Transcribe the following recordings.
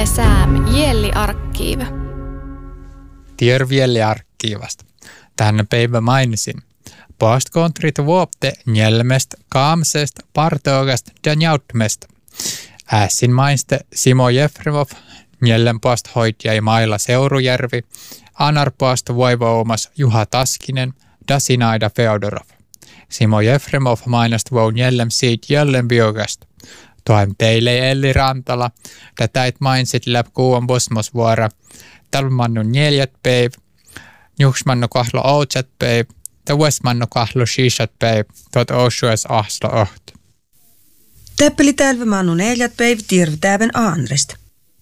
Sääm Jelli Arkiiv. Terve Arkiivasta. Tänne päivä mainisin. Postkontrit vuopte Njelmestä, Kaamsesta, Partoogasta ja Njautmesta. Ässin mainste Simo Jefremov, Njellen posthoitaja Maila Seurujärvi, Anar post voivoumas Juha Taskinen, Dasinaida Feodorov. Simo Jefremov mainast vou Njellem siitä Jöllen biogasta. Tuohon teille Elli Rantala, tätäit mainsit läp kuuan bosmosvuora, talmannu 4 päiv, juhsmannu kahlo outsat päiv, ja vuosmannu kahlo shishat päiv, tuot osues ahslo oht. Täppeli talmannu 4 päiv tirv täven Aanresta.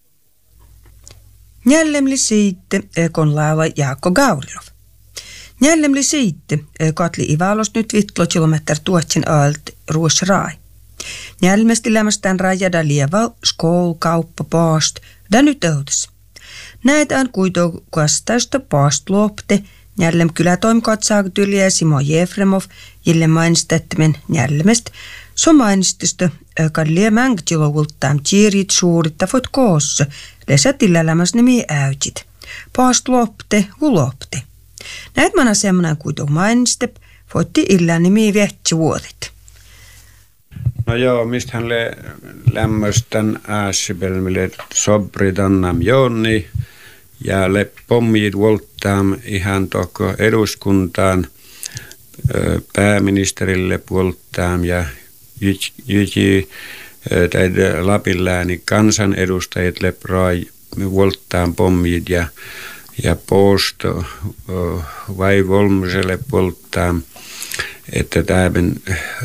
Njällemli siitte, kon laava Jaakko Gaurilov. Njällemli siitte, Katli Ivalos nyt 15 kilometr tuotsin alt ruos rai. Njälmesti lämmästään rajada lieval, skoul, kauppa, paast, da nyt outas. Näitä on kuitenkin kastaista paast lopte, Njällem kylätoimikaat saakutyliä Simo Jefremov, jille mainistettamen Njälmestä, so mainistusta, kallia mängtilovultaam tiirit suurittavot koossa, lesatilla lämmäs nimi äytit. Paast lopte, hulopte. Näitä mana semmoinen kuitenkin mainistep, voitti illa nimi vietti vuodet. No joo, mistähän lämmöstän äässipelmille sobri tannam jonni ja le pommit volttaam ihan toko eduskuntaan pääministerille volttaam ja jyki Lapin lääni kansanedustajat le volttaam pommit ja posto vai volmuselle volttaam että tämän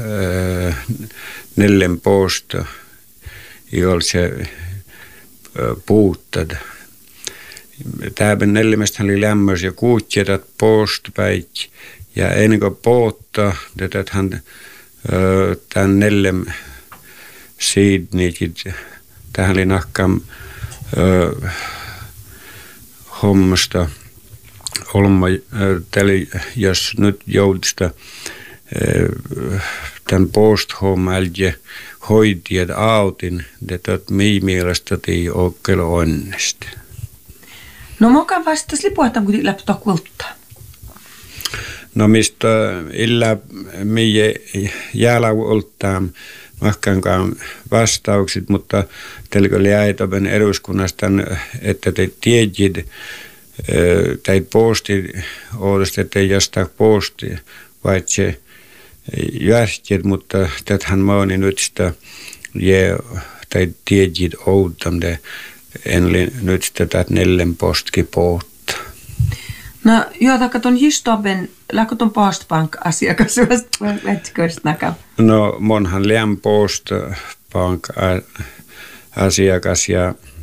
nellen posto ei ole se puuttad. Tämän nellimestä oli lämmös ja kuutjetat postpäik ja ennen kuin poottaa, että hän tämän nellem siidnikin, tähän oli nahkam hommasta olma, jos nyt joudista tämän post-hommalje hoitijat autin, että mii mielestä ei ole kyllä onnesta. No moka vastasi lipuatam, kun läptä kulttaa? No mistä illa mie jäällä oltaam mahkankaan vastaukset, mutta teillä oli äitopen eduskunnasta, että te tiedät, tai posti odosti, että ei jostain posti, vai se järjestit, mutta tätähän moni nyt sitä tai tiedät outamde, en nyt sitä nellen postki pohtaa. No joo, takka ton histoben, lähkö ton postbank-asiakas, vettiköistä näkään? No monhan liian postbank-asiakas ja